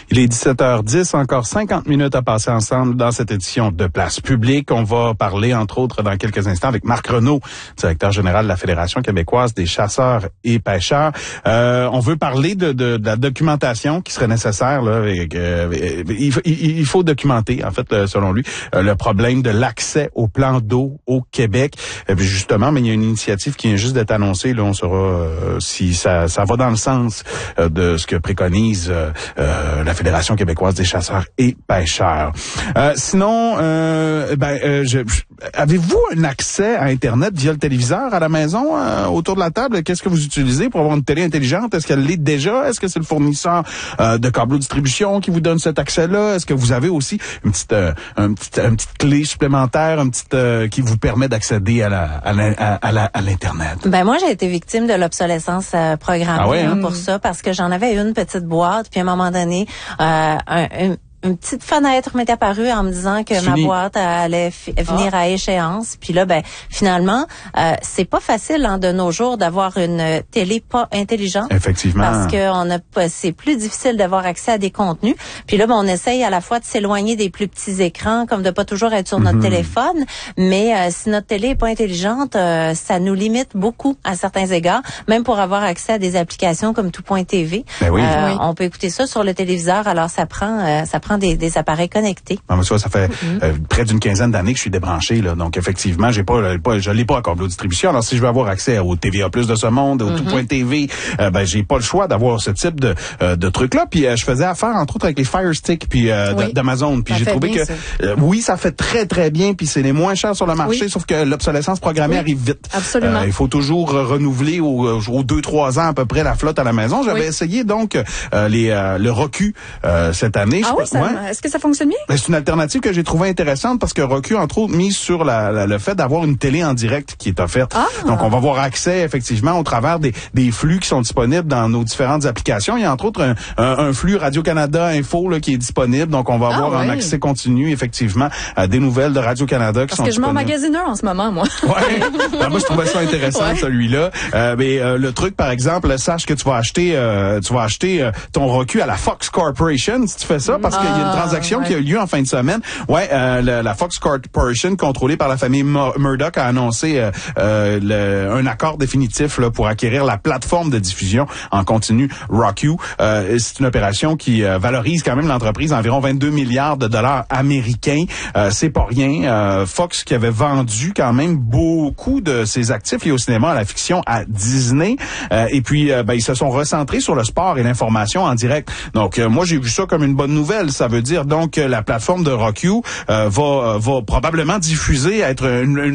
Il est 17h10, encore 50 minutes à passer ensemble dans cette édition de Place publique. On va parler, entre autres, dans quelques instants avec Marc Renaud, directeur général de la Fédération québécoise des chasseurs et pêcheurs. On veut parler de la documentation qui serait nécessaire. Là, il faut documenter, en fait, selon lui, le problème de l'accès aux plans d'eau au Québec. Justement, mais il y a une initiative qui vient juste d'être annoncée. Là, on saura si ça va dans le sens de ce que préconise la Fédération québécoise des chasseurs et pêcheurs. Sinon, avez-vous un accès à Internet via le téléviseur à la maison, autour de la table? Qu'est-ce que vous utilisez pour avoir une télé intelligente? Est-ce qu'elle l'est déjà? Est-ce que c'est le fournisseur de câble distribution qui vous donne cet accès-là? Est-ce que vous avez aussi une petite clé supplémentaire, qui vous permet d'accéder à l'Internet? Ben moi, j'ai été victime de l'obsolescence programmée pour ça, parce que j'en avais une petite boîte, puis à un moment donné, une petite fenêtre m'est apparue en me disant que ma boîte allait venir à échéance. Puis là, finalement, c'est pas facile de nos jours d'avoir une télé pas intelligente. Effectivement. Parce que c'est plus difficile d'avoir accès à des contenus. Puis là, on essaye à la fois de s'éloigner des plus petits écrans, comme de pas toujours être sur notre téléphone. Mais si notre télé est pas intelligente, ça nous limite beaucoup à certains égards. Même pour avoir accès à des applications comme Tout.tv. On peut écouter ça sur le téléviseur. Alors ça prend des appareils connectés. Ah, mais ça fait près d'une quinzaine d'années que je suis débranché, là. Donc, effectivement, je l'ai pas à câble distribution. Alors, si je veux avoir accès au TVA+ de ce monde, au Tout.tv, j'ai pas le choix d'avoir ce type de truc-là. Puis, je faisais affaire, entre autres, avec les Fire Stick puis d'Amazon. Puis, j'ai trouvé que, ça fait très, très bien. Puis, c'est les moins chers sur le marché, sauf que l'obsolescence programmée arrive vite. Absolument. Il faut toujours renouveler aux 2-3 ans à peu près la flotte à la maison. J'avais essayé, donc, le Roku cette année. Ah oui, est-ce que ça fonctionne bien? C'est une alternative que j'ai trouvée intéressante parce que Roku, entre autres, mise sur le fait d'avoir une télé en direct qui est offerte. Donc, on va avoir accès, effectivement, au travers des flux qui sont disponibles dans nos différentes applications. Il y a, entre autres, un flux Radio-Canada Info là, qui est disponible. Donc, on va avoir un accès continu, effectivement, à des nouvelles de Radio-Canada qui sont disponibles. Parce que je m'emmagasine en ce moment, moi. Moi, je trouvais ça intéressant, celui-là. Mais le truc, par exemple, sache que tu vas acheter ton Roku à la Fox Corporation si tu fais ça, parce qu'il y a une transaction qui a eu lieu en fin de semaine. La Fox Corporation, contrôlée par la famille Murdoch, a annoncé un accord définitif là, pour acquérir la plateforme de diffusion en continu Roku. C'est une opération qui valorise quand même l'entreprise à environ 22 milliards de dollars américains. C'est pas rien. Fox qui avait vendu quand même beaucoup de ses actifs liés au cinéma, à la fiction, à Disney. Et puis, ils se sont recentrés sur le sport et l'information en direct. Donc, moi, j'ai vu ça comme une bonne nouvelle. Ça veut dire donc que la plateforme de Roku va probablement diffuser, être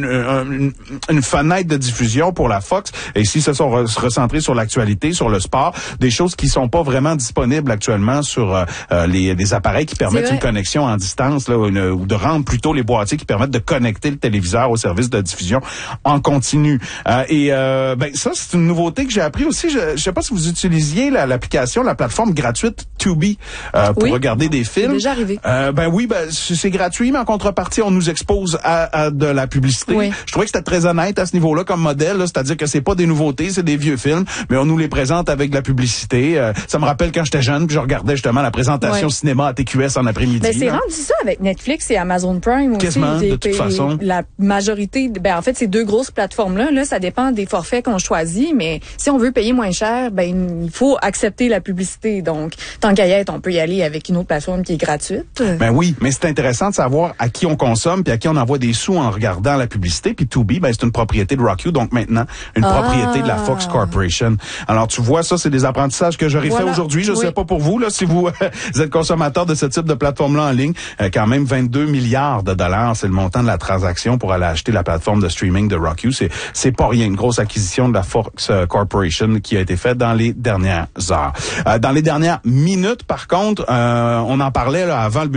une fenêtre de diffusion pour la Fox. Et s'ils se sont recentrés sur l'actualité, sur le sport, des choses qui sont pas vraiment disponibles actuellement sur les appareils qui permettent une connexion en distance, là, ou de rendre plutôt les boîtiers qui permettent de connecter le téléviseur au service de diffusion en continu. Ça, c'est une nouveauté que j'ai appris aussi. Je sais pas si vous utilisiez l'application, la plateforme gratuite Tubi pour regarder des films. C'est déjà arrivé. C'est gratuit, mais en contrepartie, on nous expose à de la publicité. Je trouvais que c'était très honnête à ce niveau-là comme modèle, là, c'est-à-dire que c'est pas des nouveautés, c'est des vieux films, mais on nous les présente avec de la publicité. Ça me rappelle quand j'étais jeune, puis je regardais justement la présentation cinéma à TQS en après-midi. C'est rendu ça avec Netflix et Amazon Prime aussi. Quasiment, de toute façon. La majorité, en fait, ces deux grosses plateformes-là, ça dépend des forfaits qu'on choisit, mais si on veut payer moins cher, il faut accepter la publicité. Donc, tant qu'à y être, on peut y aller avec une autre plateforme qui est gratuite. Oui, mais c'est intéressant de savoir à qui on consomme puis à qui on envoie des sous en regardant la publicité. Puis Tubi, c'est une propriété de Roku, donc maintenant une propriété de la Fox Corporation. Alors tu vois, ça c'est des apprentissages que j'aurais fait aujourd'hui. Je sais pas pour vous là, si vous êtes consommateur de ce type de plateforme-là en ligne, quand même 22 milliards de dollars, c'est le montant de la transaction pour aller acheter la plateforme de streaming de Roku. C'est pas rien, une grosse acquisition de la Fox Corporation qui a été faite dans les dernières heures. Dans les dernières minutes, par contre, on en parlait là, avant le